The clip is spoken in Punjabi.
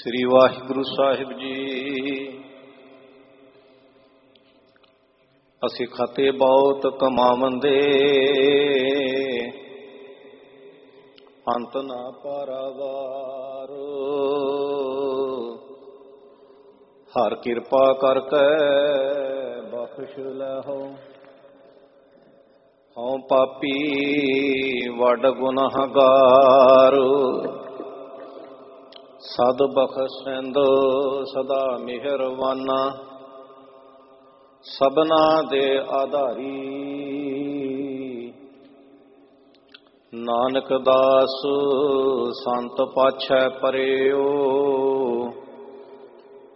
ਸ੍ਰੀ ਵਾਹਿਗੁਰੂ ਸਾਹਿਬ ਜੀ। ਅਸੀਂ ਖਤੇ ਬਹੁਤ ਕਮਾਵੰਦੇ, ਅੰਤ ਨਾ ਪਾਰਾਵਾਰ। ਹਰ ਕਿਰਪਾ ਕਰਕੇ ਬਖਸ਼ ਲੈਹੋ। ਹਉ ਪਾਪੀ ਵੱਡ ਗੁਨਾਹਗਾਰ, ਸਦ ਬਖਸ਼ਿੰਦ ਸਦਾ ਮਿਹਰਵਾਨਾ। ਸਭਨਾ ਦੇ ਆਧਾਰੀ, ਨਾਨਕ ਦਾਸ ਸੰਤ ਪਾਛੈ ਪਰਿਓ।